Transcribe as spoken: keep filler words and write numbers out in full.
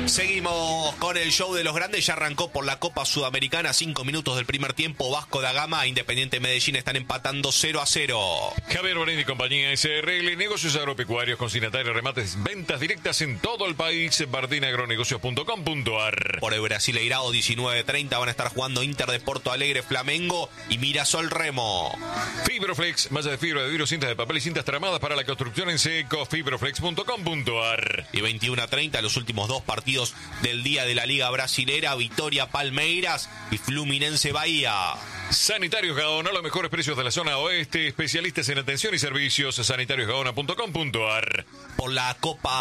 Seguimos con el show de los grandes. Ya arrancó por la Copa Sudamericana. Cinco minutos del primer tiempo. Vasco da Gama e Independiente Medellín están empatando cero a cero. Javier Borini y compañía S R L, negocios agropecuarios, consignatarios, remates, ventas directas en todo el país. bardin agronegocios punto com punto ar. Por el Brasileirao diecinueve treinta van a estar jugando Inter de Porto Alegre, Flamengo y Mirasol Remo. Fibroflex, malla de fibra de vidrio, cintas de papel y cintas tramadas para la construcción en seco. fibroflex punto com punto ar. Y veintiuno treinta los últimos dos partidos del día de la Liga Brasilera: Vitória Palmeiras y Fluminense Bahía. Sanitarios Gaona, los mejores precios de la zona oeste, especialistas en atención y servicios. sanitarios gaona punto com punto ar. Por la Copa